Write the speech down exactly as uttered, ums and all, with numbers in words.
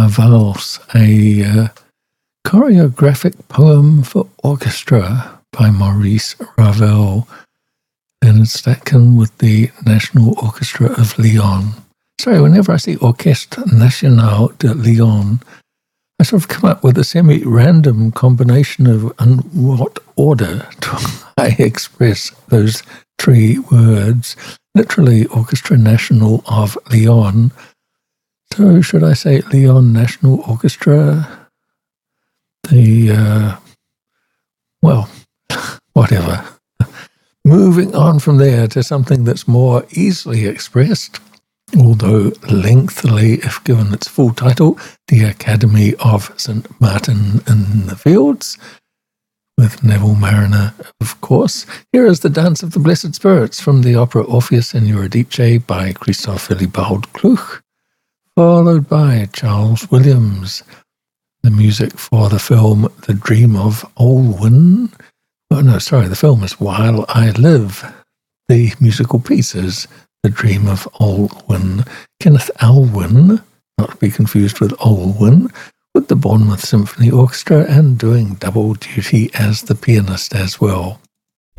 La Valse, a uh, choreographic poem for orchestra by Maurice Ravel, and it's taken with the National Orchestra of Lyon. Sorry, whenever I see Orchestre Nationale de Lyon, I sort of come up with a semi-random combination of in what order do I express those three words. Literally, Orchestra National of Lyon. So should I say Lyon National Orchestra? The, uh, well, whatever. Moving on from there to something that's more easily expressed, although lengthily if given its full title, The Academy of Saint Martin in the Fields, with Neville Mariner, of course. Here is the Dance of the Blessed Spirits from the opera Orpheus and Eurydice by Christoph Willibald Gluck, followed by Charles Williams. The music for the film The Dream of Olwen. Oh no, sorry, the film is While I Live. The musical piece is The Dream of Olwen. Kenneth Alwyn, not to be confused with Olwen, with the Bournemouth Symphony Orchestra and doing double duty as the pianist as well.